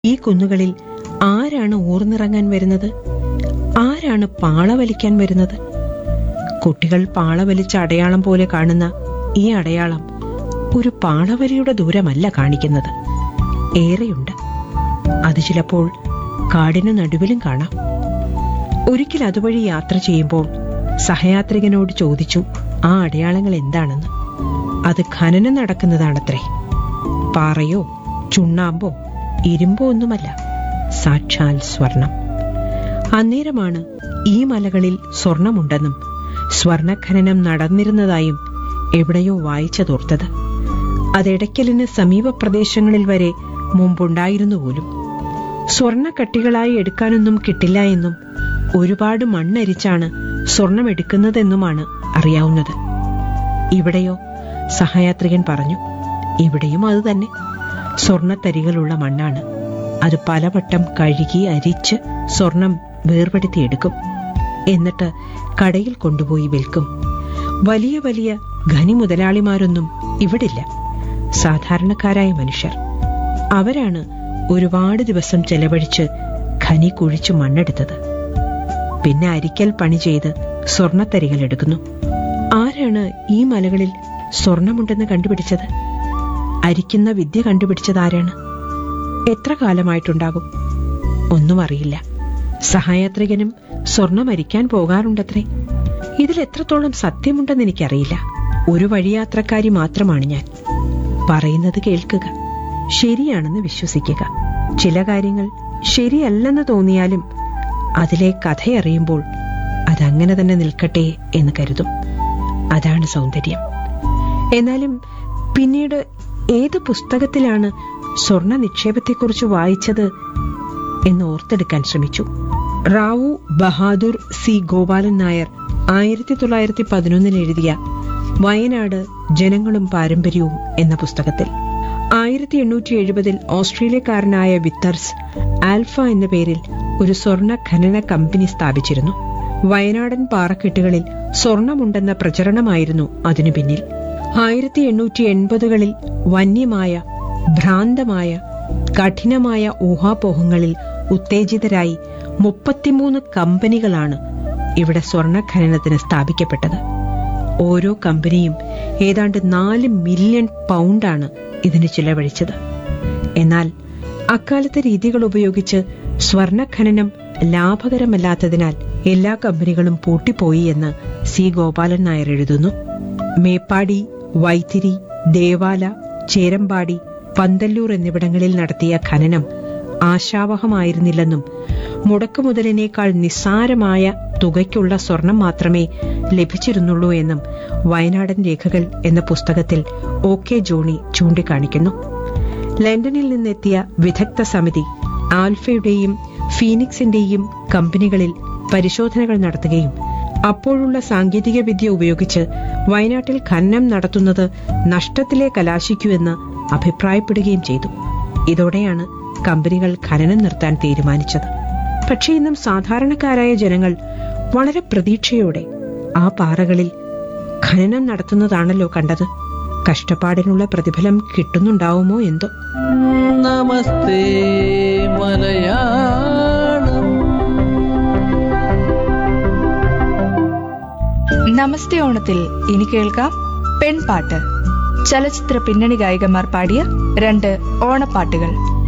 ഈ കുന്നുകളിൽ ആരാണ് ഊർന്നിറങ്ങാൻ വരുന്നത്? ആരാണ് പാള വലിക്കാൻ വരുന്നത്? കുട്ടികൾ പാള വലിച്ച അടയാളം പോലെ കാണുന്ന ഈ അടയാളം ഒരു പാളവലിയുടെ ദൂരമല്ല കാണിക്കുന്നത്. ഏറെയുണ്ട്. അത് ചിലപ്പോൾ കാടിന് നടുവിലും കാണാം. ഒരിക്കൽ അതുവഴി യാത്ര ചെയ്യുമ്പോൾ സഹയാത്രികനോട് ചോദിച്ചു ആ അടയാളങ്ങൾ എന്താണെന്ന്. അത് ഖനനം നടക്കുന്നതാണത്രേ. പാറയോ ചുണ്ണാമ്പോ ഇരുമ്പോ ഒന്നുമല്ല, സാക്ഷാൽ സ്വർണം. അന്നേരമാണ് ഈ മലകളിൽ സ്വർണമുണ്ടെന്നും സ്വർണഖനനം നടന്നിരുന്നതായും എവിടെയോ വായിച്ചതോർത്തത്. അതെടയ്ക്കലിന് സമീപ പ്രദേശങ്ങളിൽ വരെ മുമ്പുണ്ടായിരുന്നു പോലും. സ്വർണക്കട്ടികളായി എടുക്കാനൊന്നും കിട്ടില്ല എന്നും ഒരുപാട് മണ്ണരിച്ചാണ് സ്വർണം എടുക്കുന്നതെന്നുമാണ് അറിയാവുന്നത്. ഇവിടെയോ? സഹയാത്രികൻ പറഞ്ഞു, ഇവിടെയും അത് തന്നെ. സ്വർണത്തരികളുള്ള മണ്ണാണ്. അത് പലവട്ടം കഴുകി അരിച്ച് സ്വർണം വേർപെടുത്തിയെടുക്കും. എന്നിട്ട് കടയിൽ കൊണ്ടുപോയി വിൽക്കും. വലിയ വലിയ ഖനി മുതലാളിമാരൊന്നും ഇവിടില്ല. സാധാരണക്കാരായ മനുഷ്യർ. അവരാണ് ഒരുപാട് ദിവസം ചെലവഴിച്ച് ഖനി കുഴിച്ചു മണ്ണെടുത്തത്. പിന്നെ അരിക്കൽ പണി ചെയ്ത് സ്വർണത്തരികൾ എടുക്കുന്നു. ആരാണ് ഈ മലകളിൽ സ്വർണമുണ്ടെന്ന് കണ്ടുപിടിച്ചത്? അരിക്കുന്ന വിദ്യ കണ്ടുപിടിച്ചത് ആരാണ്? എത്ര കാലമായിട്ടുണ്ടാകും? ഒന്നും അറിയില്ല. സഹയാത്രികനും സ്വർണം അരിക്കാൻ പോകാറുണ്ടത്രേ. ഇതിൽ എത്രത്തോളം സത്യമുണ്ടെന്ന് എനിക്കറിയില്ല. ഒരു വഴിയാത്രക്കാരി മാത്രമാണ് ഞാൻ. പറയുന്നത് കേൾക്കുക, ശരിയാണെന്ന് വിശ്വസിക്കുക. ചില കാര്യങ്ങൾ ശരിയല്ലെന്ന് തോന്നിയാലും അതിലെ കഥയറിയുമ്പോൾ അതങ്ങനെ തന്നെ നിൽക്കട്ടെ എന്ന് കരുതും. അതാണ് സൗന്ദര്യം. എന്നാലും പിന്നീട് ഏത് പുസ്തകത്തിലാണ് സ്വർണ നിക്ഷേപത്തെക്കുറിച്ച് വായിച്ചത് എന്ന് ഓർത്തെടുക്കാൻ ശ്രമിച്ചു. റാവു ബഹാദൂർ സി ഗോപാലൻ നായർ 1911 എഴുതിയ വയനാട് ജനങ്ങളും പാരമ്പര്യവും എന്ന പുസ്തകത്തിൽ 1870 ഓസ്ട്രേലിയക്കാരനായ വിത്തർസ് ആൽഫ എന്ന പേരിൽ ഒരു സ്വർണ്ണ ഖനന കമ്പനി സ്ഥാപിച്ചിരുന്നു. വയനാടൻ പാറക്കെട്ടുകളിൽ സ്വർണമുണ്ടെന്ന പ്രചരണമായിരുന്നു അതിനു പിന്നിൽ. 1880കളിൽ വന്യമായ, ഭ്രാന്തമായ, കഠിനമായ ഊഹാപോഹങ്ങളിൽ ഉത്തേജിതരായി 33 കമ്പനികളാണ് ഇവിടെ സ്വർണ്ണ ഖനനത്തിന് സ്ഥാപിക്കപ്പെട്ടത്. ഓരോ കമ്പനിയും ഏതാണ്ട് 4 മില്യൺ പൗണ്ടാണ് ഇതിന് ചിലവഴിച്ചത്. എന്നാൽ അക്കാലത്തെ രീതികൾ ഉപയോഗിച്ച് സ്വർണഖനനം ലാഭകരമല്ലാത്തതിനാൽ എല്ലാ കമ്പനികളും പൂട്ടിപ്പോയി എന്ന് സി ഗോപാലൻ നായർ എഴുതുന്നു. മേപ്പാടി, വൈത്തിരി, ദേവാല, ചേരമ്പാടി, പന്തല്ലൂർ എന്നിവിടങ്ങളിൽ നടത്തിയ ഖനനം ആശാവഹമായിരുന്നില്ലെന്നും മുടക്കുമുതലിനേക്കാൾ നിസ്സാരമായ തുകയ്ക്കുള്ള സ്വർണം മാത്രമേ ലഭിച്ചിരുന്നുള്ളൂ എന്നും വയനാടൻ രേഖകൾ എന്ന പുസ്തകത്തിൽ OK ജോണി ചൂണ്ടിക്കാണിക്കുന്നു. ലണ്ടനിൽ നിന്നെത്തിയ വിദഗ്ധ സമിതി ആൽഫയുടെയും ഫീനിക്സിന്റെയും കമ്പനികളിൽ പരിശോധനകൾ നടത്തുകയും അപ്പോഴുള്ള സാങ്കേതിക വിദ്യ ഉപയോഗിച്ച് വയനാട്ടിൽ ഖനനം നടത്തുന്നത് നഷ്ടത്തിലേ കലാശിക്കുമെന്ന് അഭിപ്രായപ്പെടുകയും ചെയ്തു. ഇതോടെയാണ് കമ്പനികൾ ഖനനം നിർത്താൻ തീരുമാനിച്ചത്. പക്ഷേ ഇന്നും സാധാരണക്കാരായ ജനങ്ങൾ വളരെ പ്രതീക്ഷയോടെ ആ പാറകളിൽ ഖനനം നടത്തുന്നതാണല്ലോ കണ്ടത്. കഷ്ടപ്പാടിനുള്ള പ്രതിഫലം കിട്ടുന്നുണ്ടാവുമോ എന്തോ. നമസ്തേ മലയാളം. നമസ്തേ ഓണത്തിൽ ഇനി കേൾക്കാം പെൺപാട്ട്. ചലച്ചിത്ര പിന്നണി ഗായികമാർ പാടിയ 2 ഓണപ്പാട്ടുകൾ.